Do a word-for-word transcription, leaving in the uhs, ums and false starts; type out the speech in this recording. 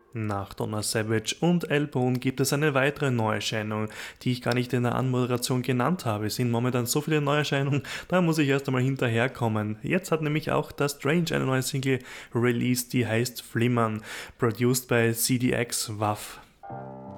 Nach Donna Savage und L-Bone gibt es eine weitere Neuerscheinung, die ich gar nicht in der Anmoderation genannt habe. Es sind momentan so viele Neuerscheinungen, da muss ich erst einmal hinterherkommen. Jetzt hat nämlich auch das Strange eine neue Single released, die heißt Flimmern, produced by C D X W A F.